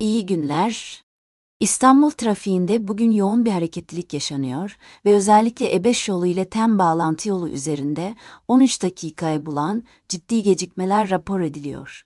İyi günler. İstanbul trafiğinde bugün yoğun bir hareketlilik yaşanıyor ve özellikle E5 yolu ile TEM bağlantı yolu üzerinde 13 dakikayı bulan ciddi gecikmeler rapor ediliyor.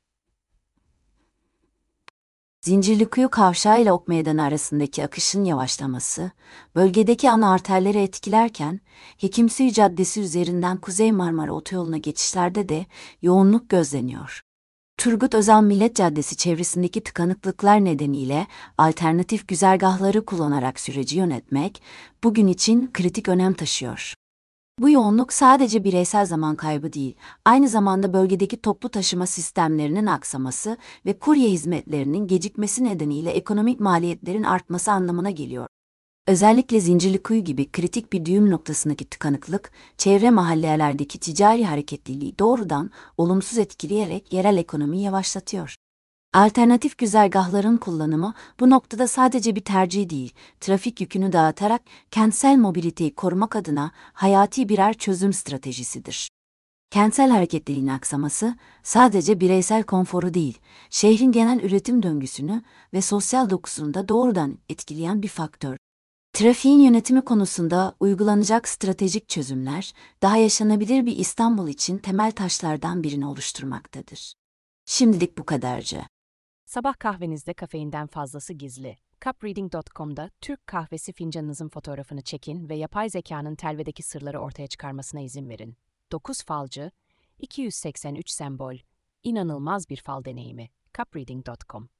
Zincirlikuyu kavşağı ile Ok Meydanı arasındaki akışın yavaşlaması, bölgedeki ana arterleri etkilerken, Hekimsuyu Caddesi üzerinden Kuzey Marmara Otoyolu'na geçişlerde de yoğunluk gözleniyor. Turgut Özal Millet Caddesi çevresindeki tıkanıklıklar nedeniyle alternatif güzergahları kullanarak süreci yönetmek, bugün için kritik önem taşıyor. Bu yoğunluk sadece bireysel zaman kaybı değil, aynı zamanda bölgedeki toplu taşıma sistemlerinin aksaması ve kurye hizmetlerinin gecikmesi nedeniyle ekonomik maliyetlerin artması anlamına geliyor. Özellikle Zincirlikuyu gibi kritik bir düğüm noktasındaki tıkanıklık, çevre mahallelerdeki ticari hareketliliği doğrudan olumsuz etkileyerek yerel ekonomiyi yavaşlatıyor. Alternatif güzergahların kullanımı bu noktada sadece bir tercih değil, trafik yükünü dağıtarak kentsel mobiliteyi korumak adına hayati birer çözüm stratejisidir. Kentsel hareketliliğin aksaması sadece bireysel konforu değil, şehrin genel üretim döngüsünü ve sosyal dokusunu da doğrudan etkileyen bir faktör. Trafiğin yönetimi konusunda uygulanacak stratejik çözümler, daha yaşanabilir bir İstanbul için temel taşlardan birini oluşturmaktadır. Şimdilik bu kadarcı. Sabah kahvenizde kafeinden fazlası gizli. Cupreading.com'da Türk kahvesi fincanınızın fotoğrafını çekin ve yapay zekanın telvedeki sırları ortaya çıkarmasına izin verin. 9 falcı, 283 sembol, inanılmaz bir fal deneyimi. Cupreading.com